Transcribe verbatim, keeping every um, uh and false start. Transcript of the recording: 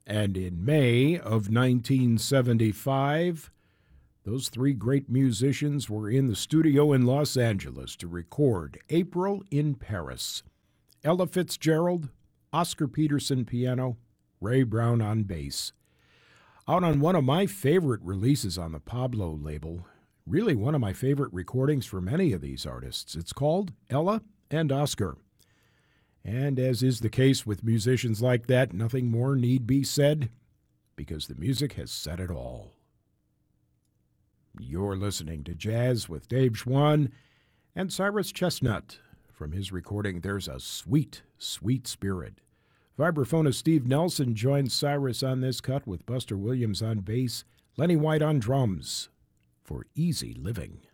And in May of nineteen seventy-five, those three great musicians were in the studio in Los Angeles to record April in Paris. Ella Fitzgerald, Oscar Peterson piano, Ray Brown on bass. Out on one of my favorite releases on the Pablo label, really one of my favorite recordings for many of these artists. It's called Ella and Oscar. And as is the case with musicians like that, nothing more need be said, because the music has said it all. You're listening to Jazz with Dave Schwann and Cyrus Chestnut from his recording There's a Sweet, Sweet Spirit. Vibraphonist Steve Nelson joins Cyrus on this cut with Buster Williams on bass, Lenny White on drums for Easy Living.